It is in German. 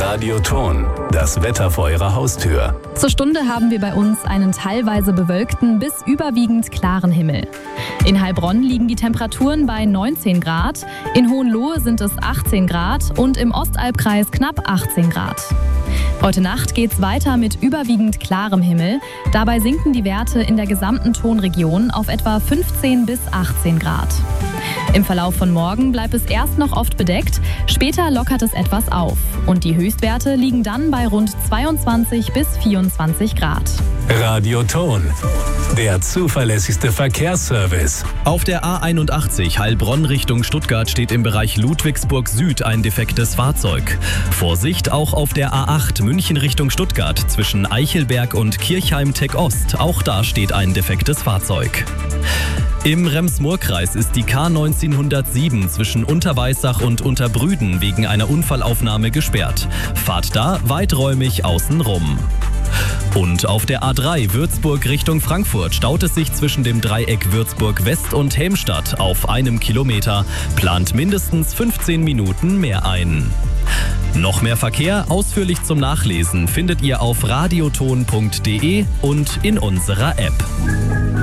Radioton, das Wetter vor Ihrer Haustür. Zur Stunde haben wir bei uns einen teilweise bewölkten bis überwiegend klaren Himmel. In Heilbronn liegen die Temperaturen bei 19 Grad, in Hohenlohe sind es 18 Grad und im Ostalbkreis knapp 18 Grad. Heute Nacht geht's weiter mit überwiegend klarem Himmel. Dabei sinken die Werte in der gesamten Tonregion auf etwa 15 bis 18 Grad. Im Verlauf von morgen bleibt es erst noch oft bedeckt, später lockert es etwas auf. Und die Höchstwerte liegen dann bei rund 22 bis 24 Grad. Radioton, der zuverlässigste Verkehrsservice. Auf der A81 Heilbronn Richtung Stuttgart steht im Bereich Ludwigsburg Süd ein defektes Fahrzeug. Vorsicht auch auf der A8 München Richtung Stuttgart zwischen Eichelberg und Kirchheim-Tech Ost. Auch da steht ein defektes Fahrzeug. Im Rems-Murr-Kreis ist die K1907 zwischen Unterweissach und Unterbrüden wegen einer Unfallaufnahme gesperrt. Fahrt da weiträumig außen rum. Und auf der A3 Würzburg Richtung Frankfurt staut es sich zwischen dem Dreieck Würzburg West und Helmstadt auf 1 Kilometer. Plant mindestens 15 Minuten mehr ein. Noch mehr Verkehr ausführlich zum Nachlesen findet ihr auf radioton.de und in unserer App.